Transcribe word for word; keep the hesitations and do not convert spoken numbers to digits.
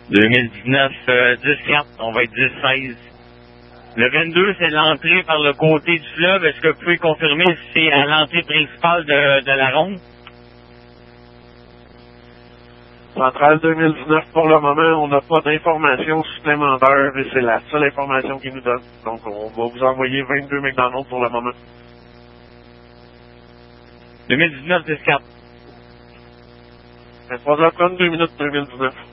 deux mille dix-neuf, euh, dix quatre, on va être dix seize. Le vingt-deux, c'est l'entrée par le côté du fleuve. Est-ce que vous pouvez confirmer si c'est à l'entrée principale de, de la ronde? Centrale deux mille dix-neuf, pour le moment, on n'a pas d'informations supplémentaires et c'est la seule information qu'ils nous donne. Donc, on va vous envoyer vingt-deux McDonald's pour le moment. deux mille dix-neuf, dix quatre. vingt-trois heures trente-deux minutes deux mille dix-neuf.